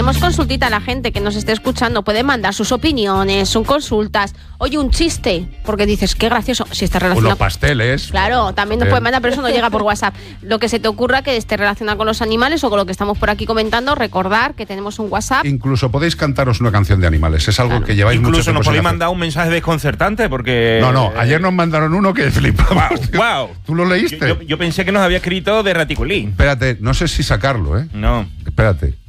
tenemos consultita a la gente que nos esté escuchando. Puede mandar sus opiniones, sus consultas. Oye, un chiste, porque dices, qué gracioso. Si está relacionado... Los pasteles. Claro, también nos puede mandar, pero eso no llega por WhatsApp. Lo que se te ocurra que esté relacionado con los animales o con lo que estamos por aquí comentando, recordar que tenemos un WhatsApp. Incluso podéis cantaros una canción de animales. Es algo que lleváis mucho tiempo. Incluso nos sin podéis hacer. mandar un mensaje desconcertante porque... No, ayer nos mandaron uno que flipamos. Wow. ¿Tú lo leíste? Yo pensé que nos había escrito de Raticulín. Espérate, no sé si sacarlo, ¿eh? No. Espérate.